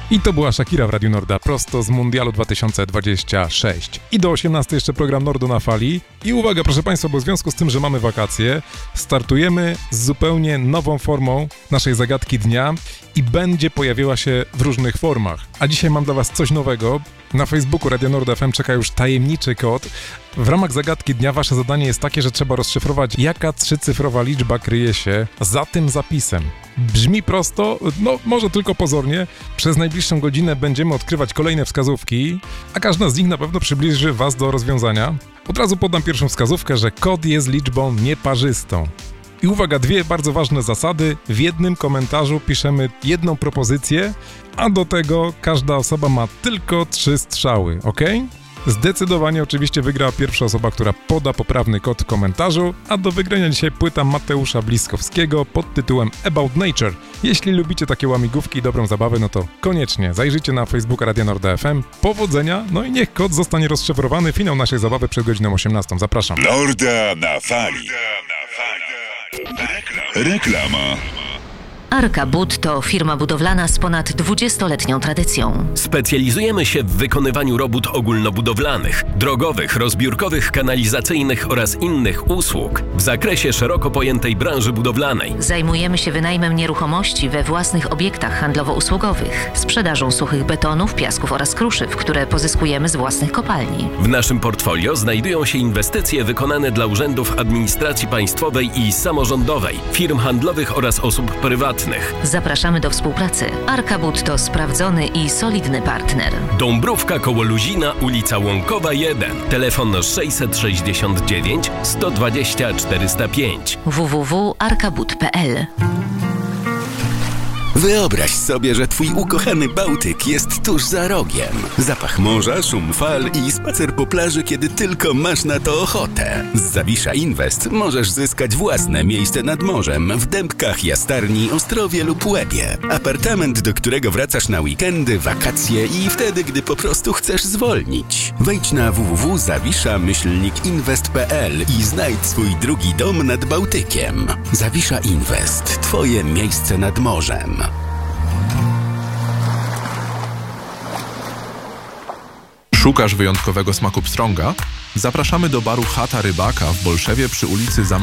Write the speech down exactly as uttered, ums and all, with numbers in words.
I to była Shakira w Radiu Norda, prosto z Mundialu dwa tysiące dwudziestego szóstego. I do osiemnastej jeszcze program Nordo na fali. I uwaga, proszę Państwa, bo w związku z tym, że mamy wakacje, startujemy z zupełnie nową formą naszej zagadki dnia i będzie pojawiała się w różnych formach. A dzisiaj mam dla Was coś nowego. Na Facebooku Radio Nord F M czeka już tajemniczy kod. W ramach zagadki dnia Wasze zadanie jest takie, że trzeba rozszyfrować, jaka trzycyfrowa liczba kryje się za tym zapisem. Brzmi prosto, no może tylko pozornie. Przez najbliższą godzinę będziemy odkrywać kolejne wskazówki, a każda z nich na pewno przybliży Was do rozwiązania. Od razu podam pierwszą wskazówkę, że kod jest liczbą nieparzystą. I uwaga, dwie bardzo ważne zasady. W jednym komentarzu piszemy jedną propozycję, a do tego każda osoba ma tylko trzy strzały, ok? Zdecydowanie oczywiście wygra pierwsza osoba, która poda poprawny kod w komentarzu, a do wygrania dzisiaj płyta Mateusza Bliskowskiego pod tytułem About Nature. Jeśli lubicie takie łamigłówki i dobrą zabawę, no to koniecznie zajrzyjcie na Facebooka Radia Norda F M. Powodzenia, no i niech kod zostanie rozszyfrowany. Finał naszej zabawy przed godziną osiemnastą. Zapraszam. Norda na fali. Reklama. Arka Bud to firma budowlana z ponad dwudziestoletnią tradycją. Specjalizujemy się w wykonywaniu robót ogólnobudowlanych, drogowych, rozbiórkowych, kanalizacyjnych oraz innych usług w zakresie szeroko pojętej branży budowlanej. Zajmujemy się wynajmem nieruchomości we własnych obiektach handlowo-usługowych, sprzedażą suchych betonów, piasków oraz kruszyw, które pozyskujemy z własnych kopalni. W naszym portfolio znajdują się inwestycje wykonane dla urzędów administracji państwowej i samorządowej, firm handlowych oraz osób prywatnych. Zapraszamy do współpracy. Arka Bud to sprawdzony i solidny partner. Dąbrówka koło Luzina, ulica Łąkowa jeden. Telefon sześćset sześćdziesiąt dziewięć sto dwadzieścia czterysta pięć. w w w kropka arka bud kropka p l. Wyobraź sobie, że twój ukochany Bałtyk jest tuż za rogiem. Zapach morza, szum fal i spacer po plaży, kiedy tylko masz na to ochotę. Z Zawisza Invest możesz zyskać własne miejsce nad morzem w Dębkach, Jastarni, Ostrowie lub Łebie. Apartament, do którego wracasz na weekendy, wakacje i wtedy, gdy po prostu chcesz zwolnić. Wejdź na w w w kropka zawisza inwest kropka p l i znajdź swój drugi dom nad Bałtykiem. Zawisza Invest. Twoje miejsce nad morzem. Szukasz wyjątkowego smaku pstrąga? Zapraszamy do baru Chata Rybaka w Bolszewie przy ulicy Zam